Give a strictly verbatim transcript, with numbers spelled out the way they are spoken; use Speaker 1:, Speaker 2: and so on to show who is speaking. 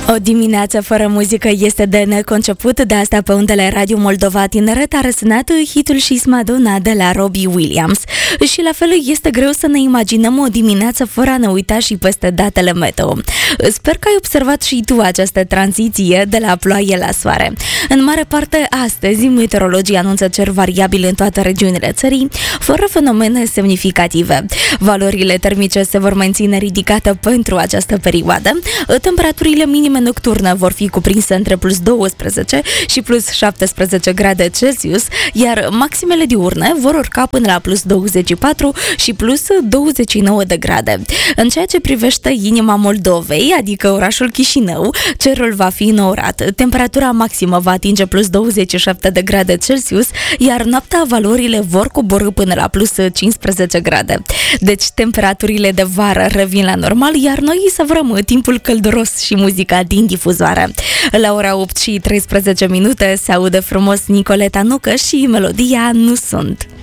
Speaker 1: O dimineață fără muzică este de neconceput, de asta pe undele Radio Moldova Tineret a răsunat hitul She's Madonna de la Robbie Williams. Și la fel este greu să ne imaginăm o dimineață fără a ne uita și peste datele meteo. Sper că ai observat și tu această tranziție de la ploaie la soare. În mare parte astăzi, meteorologii anunță cer variabil în toate regiunile țării, fără fenomene semnificative. Valorile termice se vor menține ridicate pentru această perioadă. Temperaturile minime nocturne vor fi cuprinse între plus douăsprezece și plus șaptesprezece grade Celsius, iar maximele diurne vor urca până la plus douăzeci și patru și plus douăzeci și nouă de grade. În ceea ce privește inima Moldovei, adică orașul Chișinău, cerul va fi înnorat. Temperatura maximă va atinge plus douăzeci și șapte de grade Celsius, iar noaptea valorile vor coborî până la plus cincisprezece grade. Deci temperaturile de vară revin la normal, iar noi savrăm timpul călduros și muzica din difuzoare. La ora opt și treisprezece minute se aude frumos Nicoleta Nucă și melodia Nu Sunt.